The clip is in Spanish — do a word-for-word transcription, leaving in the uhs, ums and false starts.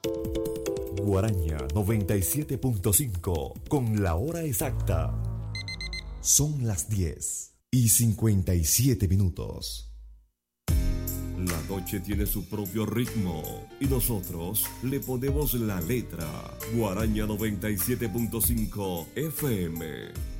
Guaraña noventa y siete punto cinco con la hora exacta. Son las diez y cincuenta y siete minutos. La noche tiene su propio ritmo y nosotros le ponemos la letra. Guaraña noventa y siete punto cinco F M.